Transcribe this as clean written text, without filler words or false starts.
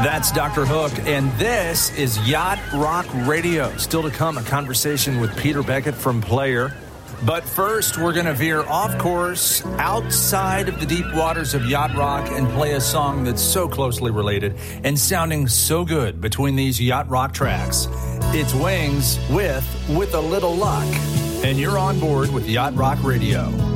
That's Dr. Hook, and this is Yacht Rock Radio. Still to come, a conversation with Peter Beckett from Player. But first, we're going to veer off course, outside of the deep waters of Yacht Rock, and play a song that's so closely related and sounding so good between these Yacht Rock tracks. It's Wings with a Little Luck. And you're on board with Yacht Rock Radio.